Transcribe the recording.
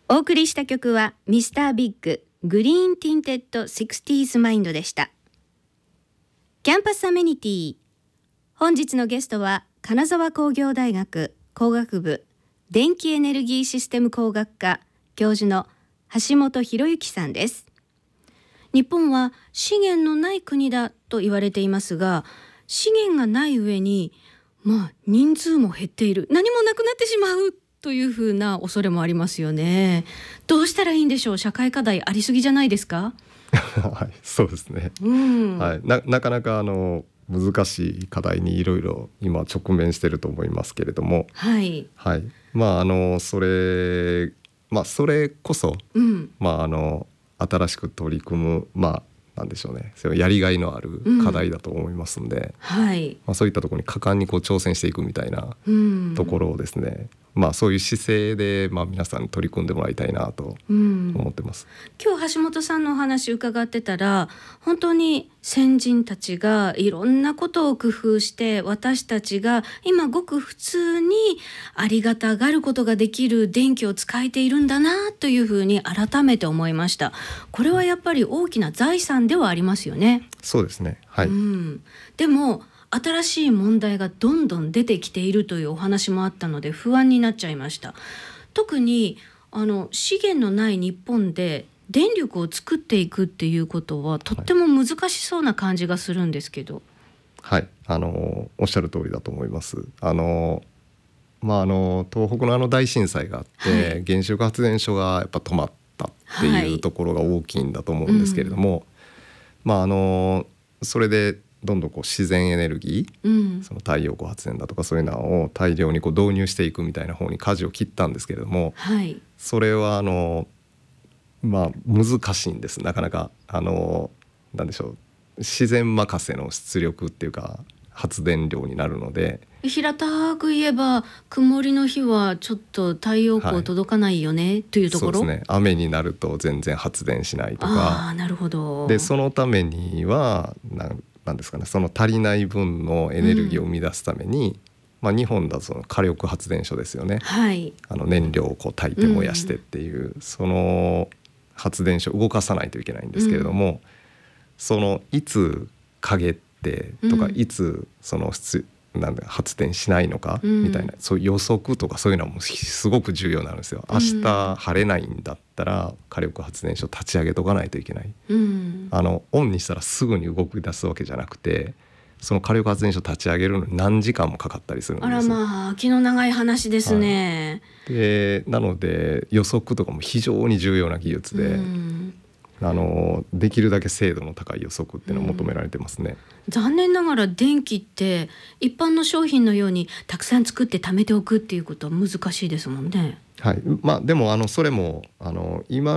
お送りした曲はミスタービッググリーンティンテッド 60s マインドでした。キャンパスアメニティ、本日のゲストは金沢工業大学工学部電気エネルギーシステム工学科教授の橋本博之さんです。日本は資源のない国だと言われていますが、資源がない上に人数も減っている、何もなくなってしまうというふうな恐れもありますよね。どうしたらいいんでしょう。社会課題ありすぎじゃないですか？ はい、そうですね、はい、なかなか難しい課題にいろいろ今直面していると思いますけれども、 はいはい、それこそ、新しく取り組むなんでしょうね、それやりがいのある課題だと思いますので、そういったところに果敢に挑戦していくみたいなところをですね、そういう姿勢で皆さんに取り組んでもらいたいなと思ってます。 今日橋本さんのお話伺ってたら、本当に先人たちがいろんなことを工夫して私たちが今ごく普通にありがたがることができる電気を使えているんだなというふうに改めて思いました。これはやっぱり大きな財産ではありますよね。 そうですね、はい。 でも新しい問題がどんどん出てきているというお話もあったので不安になっちゃいました。特に資源のない日本で電力を作っていくっていうことはとっても難しそうな感じがするんですけど。 はい、おっしゃる通りだと思います。東北の大震災があって、原子力発電所がやっぱ止まったっていうところが大きいんだと思うんですけれども、それでどんどん自然エネルギー、その太陽光発電だとかそういうのを大量に導入していくみたいな方に舵を切ったんですけれども、それは難しいんです。なかなかなんでしょう、自然任せの出力っていうか発電量になるので、 平たく言えば曇りの日はちょっと太陽光届かないよね、というところ。 そうですね、雨になると全然発電しないとか。 なるほど。 でそのためにはなんですかね、その足りない分のエネルギーを生み出すために、日本だとその火力発電所ですよね、燃料を焚いて燃やしてっていう、その発電所を動かさないといけないんですけれども、そのいつ陰ってとか、いつその発電しないのかみたいな、そういう予測とかそういうのもすごく重要なんですよ。明日晴れないんだったら火力発電所立ち上げとかないといけない、オンにしたらすぐに動き出すわけじゃなくて、その火力発電所立ち上げるのに何時間もかかったりするんですよ。 気の長い話ですね。 でなので予測とかも非常に重要な技術で、できるだけ精度の高い予測っていうのを求められてますね。 残念ながら電気って一般の商品のようにたくさん作って貯めておくっていうことは難しいですもんね。 でもそれも今